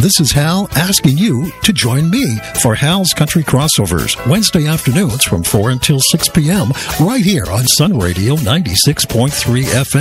this is Hal asking you to join me for Hal's Country Crossovers, Wednesday afternoons from 4 until 6 p.m. right here on Sun Radio 96.3 FM.